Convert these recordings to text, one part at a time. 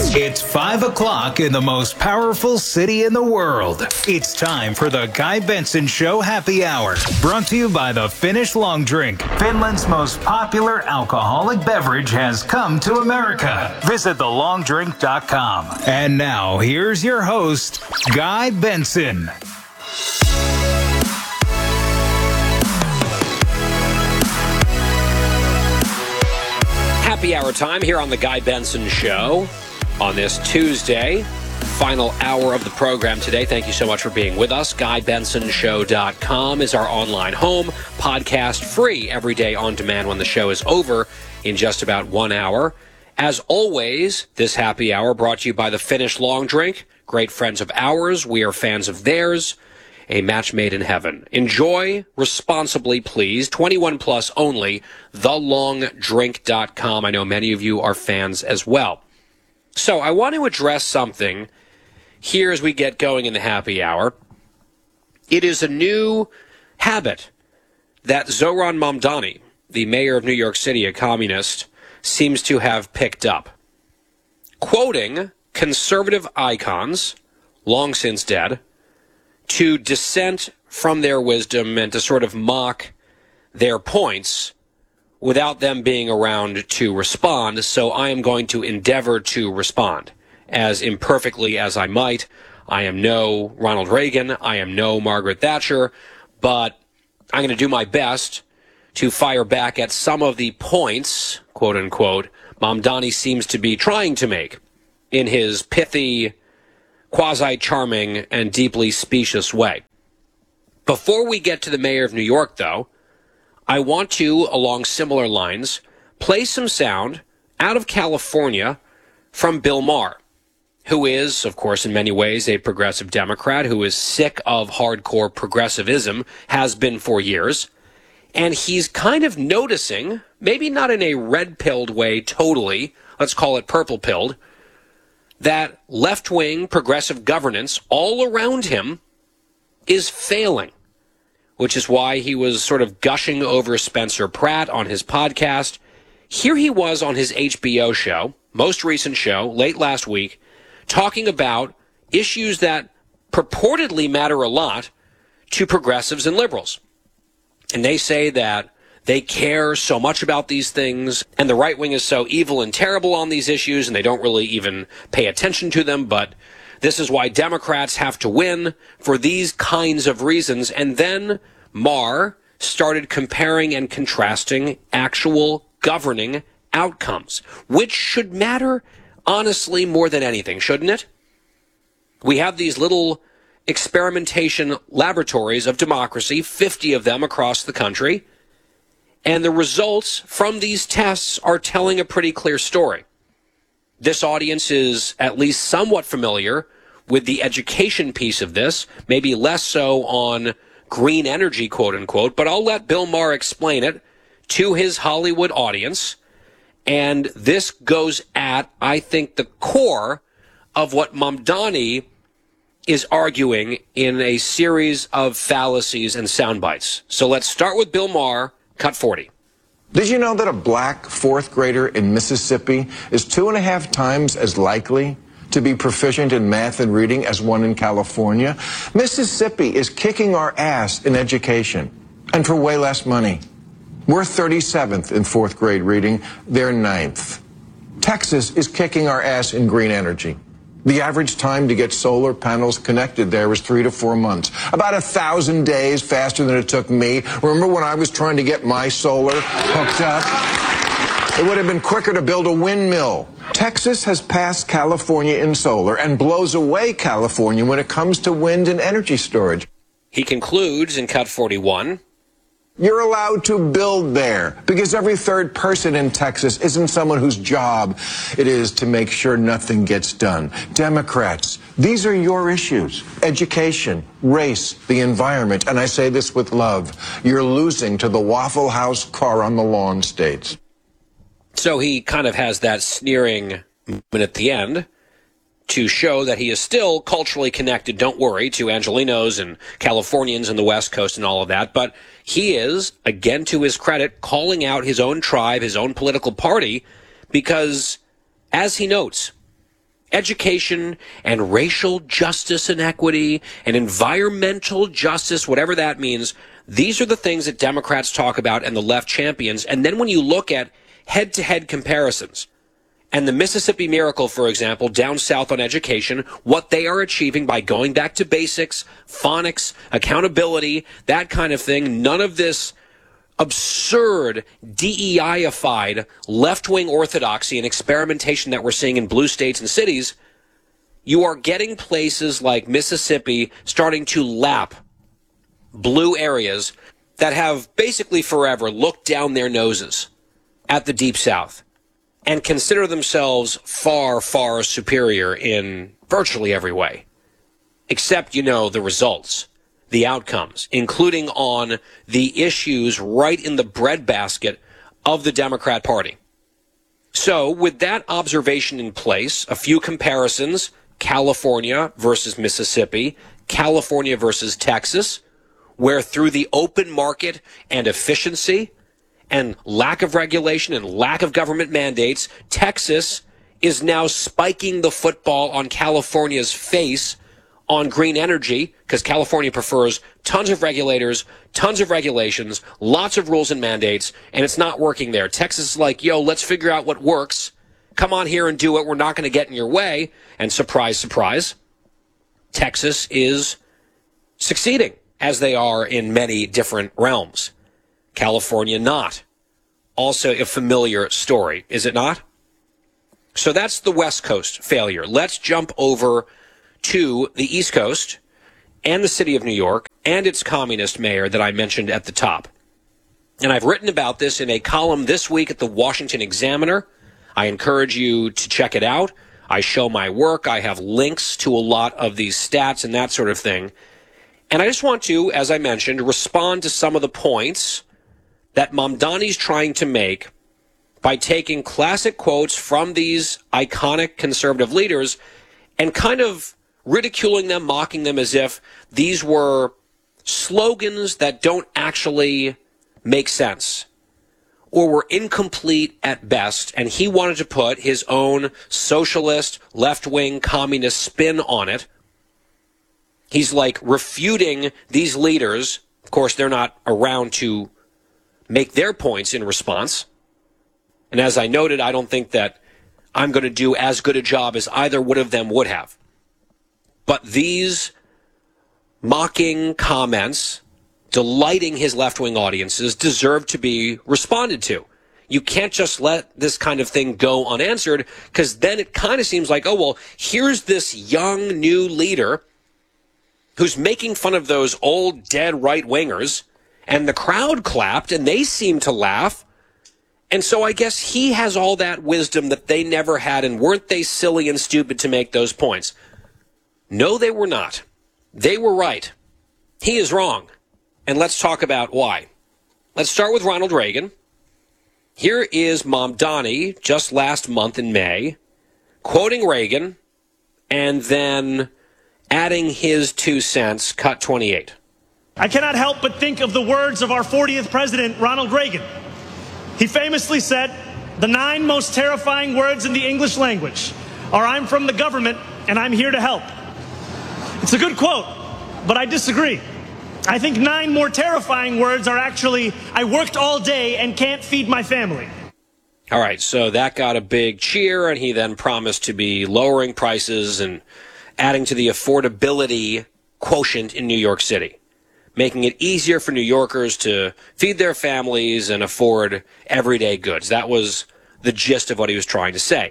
It's 5 o'clock in the most powerful city in the world. It's time for the Guy Benson Show Happy Hour. Brought to you by the Finnish Long Drink. Finland's most popular alcoholic beverage has come to America. Visit thelongdrink.com. And now, here's your host, Guy Benson. Happy hour time here on the Guy Benson Show on this Tuesday. Final hour of the program today. Thank you so much for being with us. GuyBensonShow.com is our online home. Podcast free every day on demand when the show is over in just about 1 hour. As always, this happy hour brought to you by the Finnish Long Drink. Great friends of ours. We are fans of theirs. A match made in heaven. Enjoy responsibly, please. 21 plus only. TheLongDrink.com. I know many of you are fans as well. So I want to address something here as we get going in the happy hour. It is a new habit that Zoran Mamdani, the mayor of New York City, a communist, seems to have picked up. Quoting conservative icons, long since dead, to dissent from their wisdom and to sort of mock their points without them being around to respond. So I am going to endeavor to respond as imperfectly as I might. I am no Ronald Reagan. I am no Margaret Thatcher, but I'm going to do my best to fire back at some of the points, quote unquote, Mamdani seems to be trying to make in his pithy, quasi-charming, and deeply specious way. Before we get to the mayor of New York, though, I want to, along similar lines, play some sound out of California from Bill Maher, who is, of course, in many ways a progressive Democrat who is sick of hardcore progressivism, has been for years, and he's kind of noticing, maybe not in a red-pilled way totally, let's call it purple-pilled, that left-wing progressive governance all around him is failing, which is why he was sort of gushing over Spencer Pratt on his podcast. Here he was on his HBO show, most recent show, late last week, talking about issues that purportedly matter a lot to progressives and liberals. And they say that they care so much about these things, and the right wing is so evil and terrible on these issues, and they don't really even pay attention to them, but this is why Democrats have to win for these kinds of reasons. And then Maher started comparing and contrasting actual governing outcomes, which should matter, honestly, more than anything, shouldn't it? We have these little experimentation laboratories of democracy, 50 of them across the country, and the results from these tests are telling a pretty clear story. This audience is at least somewhat familiar with the education piece of this, maybe less so on green energy, quote unquote, but I'll let Bill Maher explain it to his Hollywood audience. And this goes at, I think, the core of what Mamdani is arguing in a series of fallacies and sound bites. So let's start with Bill Maher. Cut 40. Did you know that a black fourth grader in Mississippi is 2.5 times as likely to be proficient in math and reading as one in California? Mississippi is kicking our ass in education, and for way less money. We're 37th in fourth grade reading, they're 9th. Texas is kicking our ass in green energy. The average time to get solar panels connected there was 3 to 4 months. About 1,000 days faster than it took me. Remember when I was trying to get my solar hooked up? It would have been quicker to build a windmill. Texas has passed California in solar and blows away California when it comes to wind and energy storage. He concludes in cut 41. You're allowed to build there because every third person in Texas isn't someone whose job it is to make sure nothing gets done. Democrats, these are your issues. Education, race, the environment. And I say this with love. You're losing to the Waffle House car on the lawn states. So he kind of has that sneering moment at the end to show that he is still culturally connected, don't worry, to Angelenos and Californians and the West Coast and all of that. But he is, again to his credit, calling out his own tribe, his own political party, because, as he notes, education and racial justice and equity and environmental justice, whatever that means. These are the things that Democrats talk about and the left champions. And then when you look at head-to-head comparisons, and the Mississippi Miracle, for example, down south on education, what they are achieving by going back to basics, phonics, accountability, that kind of thing, none of this absurd, DEI-ified left-wing orthodoxy and experimentation that we're seeing in blue states and cities. You are getting places like Mississippi starting to lap blue areas that have basically forever looked down their noses at the Deep South and consider themselves far, far superior in virtually every way, except, the results, the outcomes, including on the issues right in the breadbasket of the Democrat Party. So with that observation in place, a few comparisons, California versus Mississippi, California versus Texas, where through the open market and efficiency and lack of regulation and lack of government mandates, Texas is now spiking the football on California's face on green energy, because California prefers tons of regulators, tons of regulations, lots of rules and mandates, and it's not working there. Texas is like, let's figure out what works. Come on here and do it. We're not going to get in your way. And surprise, surprise, Texas is succeeding, as they are in many different realms. California not. Also a familiar story, is it not? So that's the West Coast failure. Let's jump over to the East Coast and the city of New York and its communist mayor that I mentioned at the top. And I've written about this in a column this week at the Washington Examiner. I encourage you to check it out. I show my work. I have links to a lot of these stats and that sort of thing. And I just want to, as I mentioned, respond to some of the points that Mamdani's trying to make by taking classic quotes from these iconic conservative leaders and kind of ridiculing them, mocking them as if these were slogans that don't actually make sense or were incomplete at best. And he wanted to put his own socialist, left-wing, communist spin on it. He's like refuting these leaders. Of course, they're not around to make their points in response. And as I noted, I don't think that I'm going to do as good a job as either one of them would have. But these mocking comments, delighting his left-wing audiences, deserve to be responded to. You can't just let this kind of thing go unanswered, because then it kind of seems like, here's this young new leader who's making fun of those old dead right-wingers, and the crowd clapped, and they seemed to laugh. And so I guess he has all that wisdom that they never had, and weren't they silly and stupid to make those points? No, they were not. They were right. He is wrong. And let's talk about why. Let's start with Ronald Reagan. Here is Mamdani just last month in May, quoting Reagan, and then adding his 2 cents, cut 28. I cannot help but think of the words of our 40th president, Ronald Reagan. He famously said, "The 9 most terrifying words in the English language are I'm from the government and I'm here to help." It's a good quote, but I disagree. I think 9 more terrifying words are actually, I worked all day and can't feed my family. All right, so that got a big cheer, and he then promised to be lowering prices and adding to the affordability quotient in New York City, making it easier for New Yorkers to feed their families and afford everyday goods. That was the gist of what he was trying to say.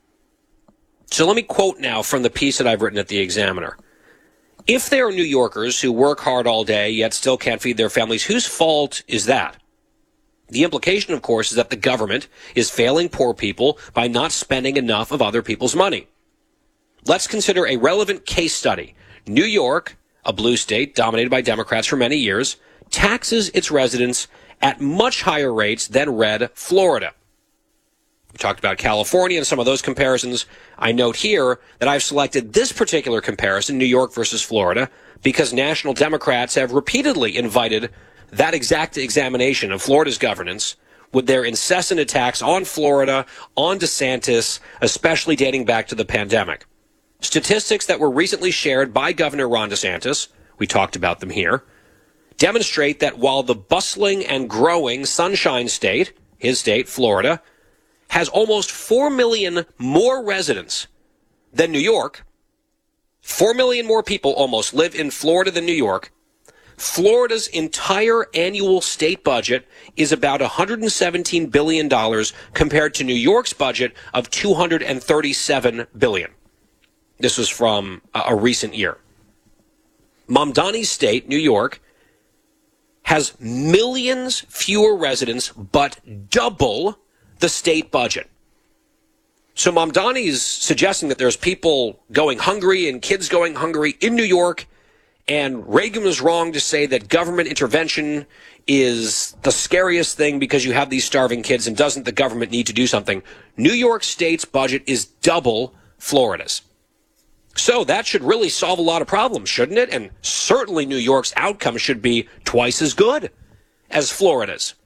So let me quote now from the piece that I've written at the Examiner. If there are New Yorkers who work hard all day yet still can't feed their families, whose fault is that? The implication, of course, is that the government is failing poor people by not spending enough of other people's money. Let's consider a relevant case study. New York, a blue state dominated by Democrats for many years, taxes its residents at much higher rates than red Florida. We talked about California and some of those comparisons. I note here that I've selected this particular comparison, New York versus Florida, because national Democrats have repeatedly invited that exact examination of Florida's governance with their incessant attacks on Florida, on DeSantis, especially dating back to the pandemic. Statistics that were recently shared by Governor Ron DeSantis, we talked about them here, demonstrate that while the bustling and growing Sunshine State, his state, Florida, has almost 4 million more residents than New York, 4 million more people almost live in Florida than New York, Florida's entire annual state budget is about $117 billion compared to New York's budget of $237 billion. This was from a recent year. Mamdani's state, New York, has millions fewer residents, but double the state budget. So Mamdani's suggesting that there's people going hungry and kids going hungry in New York, and Reagan was wrong to say that government intervention is the scariest thing because you have these starving kids and doesn't the government need to do something. New York State's budget is double Florida's. So that should really solve a lot of problems, shouldn't it? And certainly New York's outcome should be twice as good as Florida's.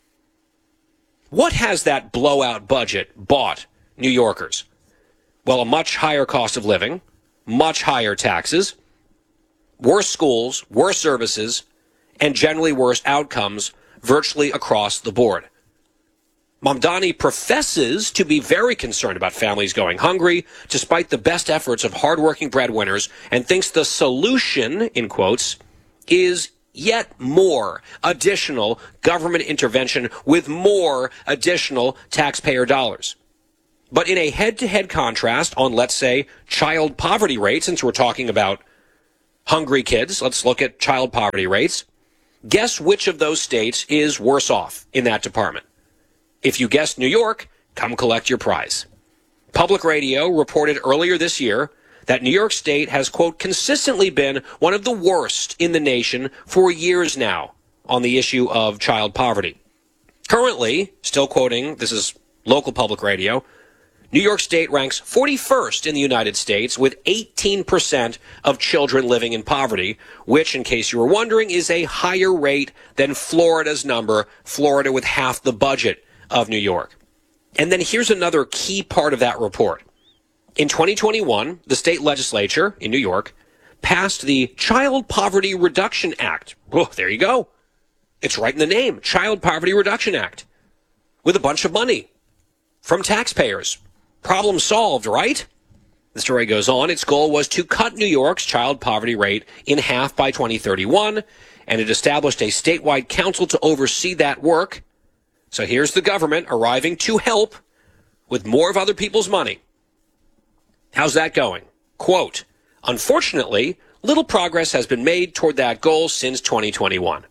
What has that blowout budget bought New Yorkers? Well, a much higher cost of living, much higher taxes, worse schools, worse services, and generally worse outcomes virtually across the board. Mamdani professes to be very concerned about families going hungry, despite the best efforts of hardworking breadwinners, and thinks the solution, in quotes, is yet more additional government intervention with more additional taxpayer dollars. But in a head-to-head contrast on, let's say, child poverty rates, since we're talking about hungry kids, let's look at child poverty rates. Guess which of those states is worse off in that department? If you guessed New York, come collect your prize. Public Radio reported earlier this year that New York State has, quote, consistently been one of the worst in the nation for years now on the issue of child poverty. Currently, still quoting, this is local public radio, New York State ranks 41st in the United States with 18% of children living in poverty, which, in case you were wondering, is a higher rate than Florida's number, Florida with half the budget of New York. And then here's another key part of that report. In 2021, the state legislature in New York passed the Child Poverty Reduction Act. Oh, there you go. It's right in the name, Child Poverty Reduction Act, with a bunch of money from taxpayers. Problem solved, right? The story goes on. Its goal was to cut New York's child poverty rate in half by 2031, and it established a statewide council to oversee that work. So here's the government arriving to help with more of other people's money. How's that going? Quote, unfortunately, little progress has been made toward that goal since 2021.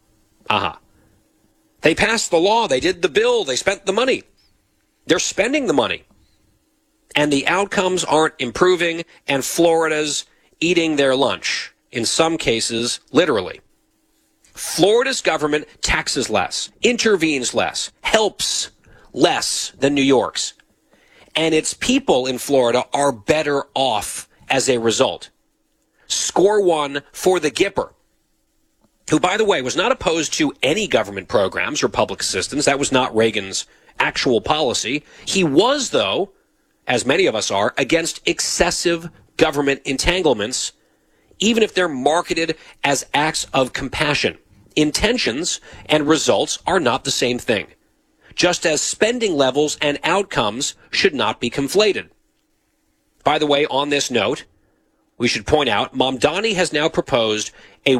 They passed the law. They did the bill. They spent the money. They're spending the money. And the outcomes aren't improving, and Florida's eating their lunch. In some cases, literally. Florida's government taxes less, intervenes less, helps less than New York's. And its people in Florida are better off as a result. Score one for the Gipper, who, by the way, was not opposed to any government programs or public assistance. That was not Reagan's actual policy. He was, though, as many of us are, against excessive government entanglements, even if they're marketed as acts of compassion. Intentions and results are not the same thing, just as spending levels and outcomes should not be conflated. By the way, on this note, we should point out Mamdani has now proposed a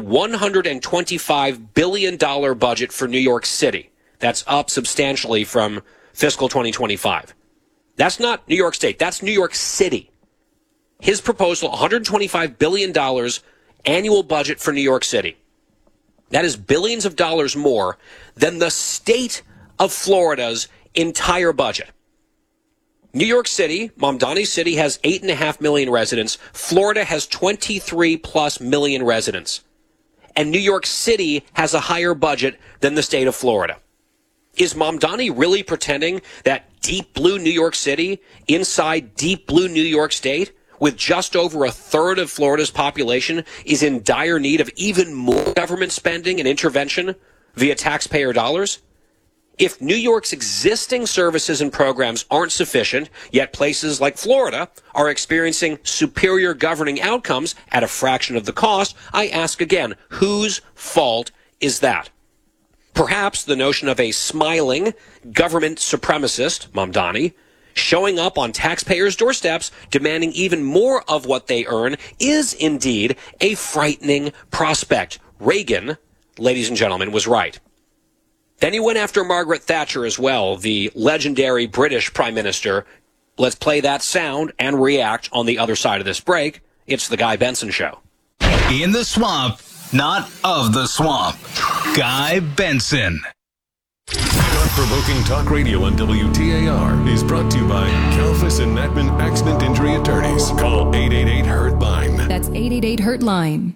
$125 billion budget for New York City. That's up substantially from fiscal 2025. That's not New York State. That's New York City. His proposal, $125 billion annual budget for New York City. That is billions of dollars more than the state of Florida's entire budget. New York City, Mamdani City, has 8.5 million residents. Florida has 23 plus million residents. And New York City has a higher budget than the state of Florida. Is Mamdani really pretending that deep blue New York City, inside deep blue New York State, with just over a third of Florida's population, is in dire need of even more government spending and intervention via taxpayer dollars? If New York's existing services and programs aren't sufficient, yet places like Florida are experiencing superior governing outcomes at a fraction of the cost, I ask again, whose fault is that? Perhaps the notion of a smiling government supremacist, Mamdani, showing up on taxpayers' doorsteps, demanding even more of what they earn, is indeed a frightening prospect. Reagan, ladies and gentlemen, was right. Then he went after Margaret Thatcher as well, the legendary British Prime Minister. Let's play that sound and react on the other side of this break. It's the Guy Benson Show. In the swamp, not of the swamp. Guy Benson. Thought-provoking talk radio on WTAR is brought to you by Kalfas and Mattman Accident Injury Attorneys. Call 888-HURT-LINE. That's 888-HURT-LINE.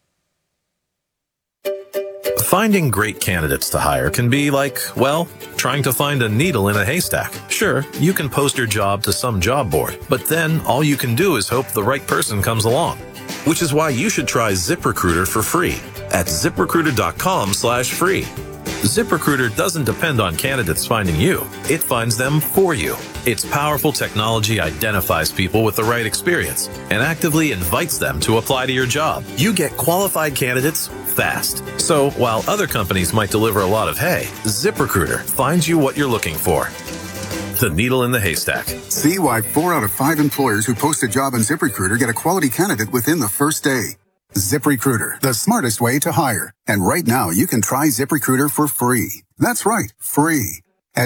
Finding great candidates to hire can be like, well, trying to find a needle in a haystack. Sure, you can post your job to some job board, but then all you can do is hope the right person comes along. Which is why you should try ZipRecruiter for free at ZipRecruiter.com/free. ZipRecruiter doesn't depend on candidates finding you. It finds them for you. Its powerful technology identifies people with the right experience and actively invites them to apply to your job. You get qualified candidates fast. So while other companies might deliver a lot of hay, ZipRecruiter finds you what you're looking for. The needle in the haystack. See why 4 out of 5 employers who post a job on ZipRecruiter get a quality candidate within the first day. ZipRecruiter, the smartest way to hire. And right now, you can try ZipRecruiter for free. That's right, free. At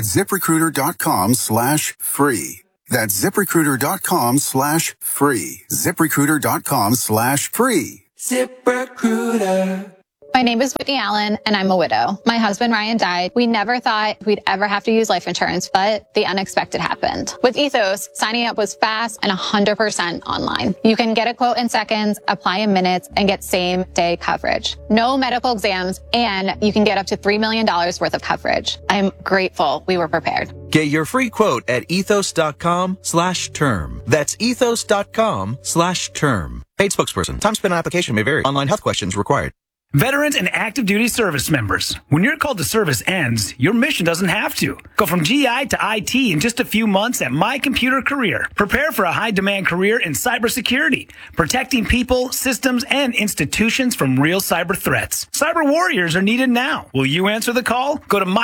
ZipRecruiter.com/free. That's ZipRecruiter.com/free. ZipRecruiter.com/free. ZipRecruiter. My name is Whitney Allen, and I'm a widow. My husband, Ryan, died. We never thought we'd ever have to use life insurance, but the unexpected happened. With Ethos, signing up was fast and 100% online. You can get a quote in seconds, apply in minutes, and get same-day coverage. No medical exams, and you can get up to $3 million worth of coverage. I'm grateful we were prepared. Get your free quote at ethos.com/term. That's ethos.com/term. Paid spokesperson. Time spent on application may vary. Online health questions required. Veterans and active duty service members, when your call to service ends, your mission doesn't have to. Go from GI to IT in just a few months at My Computer Career. Prepare for a high-demand career in cybersecurity, protecting people, systems, and institutions from real cyber threats. Cyber warriors are needed now. Will you answer the call? Go to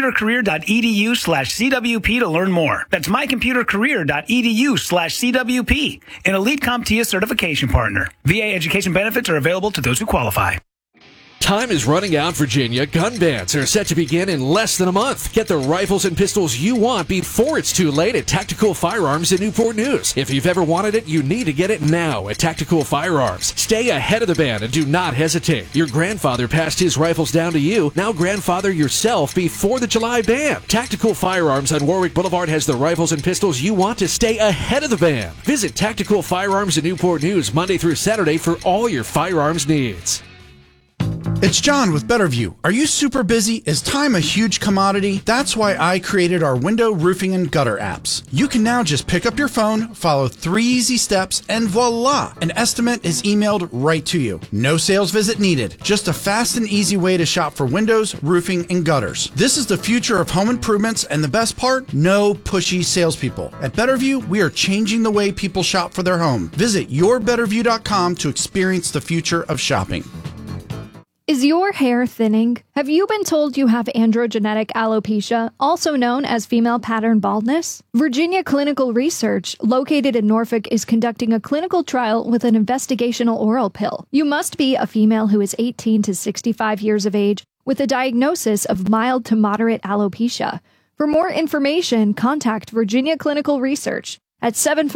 mycomputercareer.edu/CWP to learn more. That's mycomputercareer.edu/CWP, an elite CompTIA certification partner. VA education benefits are available to those who qualify. Time is running out, Virginia. Gun bans are set to begin in less than a month. Get the rifles and pistols you want before it's too late at Tactical Firearms in Newport News. If you've ever wanted it, you need to get it now at Tactical Firearms. Stay ahead of the ban and do not hesitate. Your grandfather passed his rifles down to you. Now grandfather yourself before the July ban. Tactical Firearms on Warwick Boulevard has the rifles and pistols you want to stay ahead of the ban. Visit Tactical Firearms in Newport News Monday through Saturday for all your firearms needs. It's John with Betterview. Are you super busy? Is time a huge commodity? That's why I created our window, roofing, and gutter apps. You can now just pick up your phone, follow 3 easy steps, and voila! An estimate is emailed right to you. No sales visit needed. Just a fast and easy way to shop for windows, roofing, and gutters. This is the future of home improvements, and the best part? No pushy salespeople. At Betterview, we are changing the way people shop for their home. Visit yourbetterview.com to experience the future of shopping. Is your hair thinning? Have you been told you have androgenetic alopecia, also known as female pattern baldness? Virginia Clinical Research, located in Norfolk, is conducting a clinical trial with an investigational oral pill. You must be a female who is 18 to 65 years of age with a diagnosis of mild to moderate alopecia. For more information, contact Virginia Clinical Research at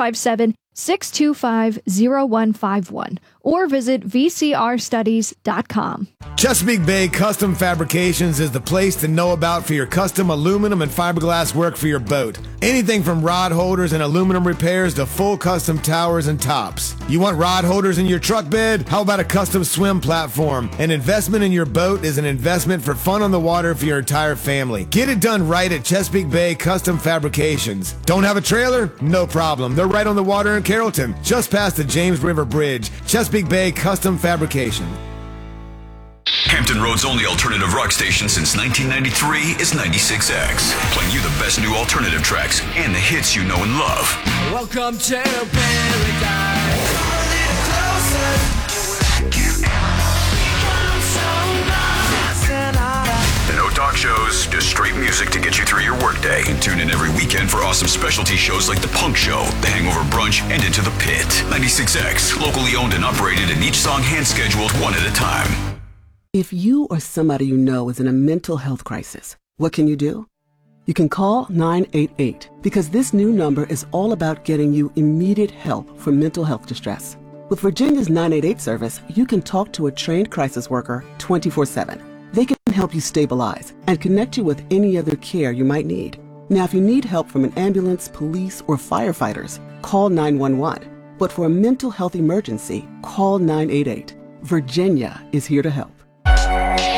757-625-0151 or visit vcrstudies.com. Chesapeake Bay Custom Fabrications is the place to know about for your custom aluminum and fiberglass work for your boat. Anything from rod holders and aluminum repairs to full custom towers and tops. You want rod holders in your truck bed? How about a custom swim platform? An investment in your boat is an investment for fun on the water for your entire family. Get it done right at Chesapeake Bay Custom Fabrications. Don't have a trailer? No problem. They're right on the water in Carrollton, just past the James River Bridge. Chesapeake Bay Custom Fabrication. Hampton Road's only alternative rock station since 1993 is 96X, playing you the best new alternative tracks and the hits you know and love. Welcome to paradise. Come a little closer. No talk shows, just straight music to get you through your workday. And tune in every weekend for awesome specialty shows like The Punk Show, The Hangover Brunch, and Into the Pit. 96X, locally owned and operated, and each song hand-scheduled one at a time. If you or somebody you know is in a mental health crisis, what can you do? You can call 988 because this new number is all about getting you immediate help for mental health distress. With Virginia's 988 service, you can talk to a trained crisis worker 24/7. They can help you stabilize and connect you with any other care you might need. Now, if you need help from an ambulance, police, or firefighters, call 911. But for a mental health emergency, call 988. Virginia is here to help.